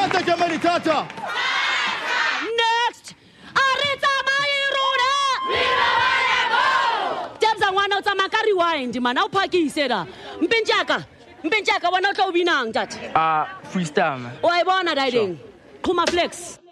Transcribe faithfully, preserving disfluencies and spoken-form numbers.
Ntate Jamani Tata. Next. Aritza Mairuna. Tebza ngwana o tsama ka rewind mana o phakise la. Mpentjaka. Mpentjaka bona o tla o binang tata. Ah, freestyle man. O a bona Daiding. Khuma flex.